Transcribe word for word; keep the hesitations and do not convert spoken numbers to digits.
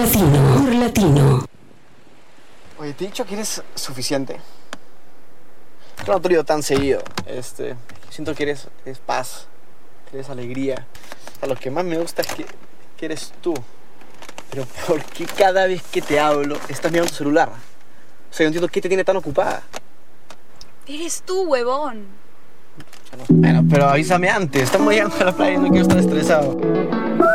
latino, humor latino. Oye, te he dicho que eres suficiente. Yo no te lo digo tan seguido. Este, siento que eres, eres paz, que eres alegría. O sea, lo que más me gusta es que, que eres tú. Pero ¿por qué cada vez que te hablo estás mirando tu celular? O sea, yo no entiendo qué te tiene tan ocupada. Eres tú, huevón. Bueno, pero avísame antes. Estamos llegando a la playa y no quiero estar estresado.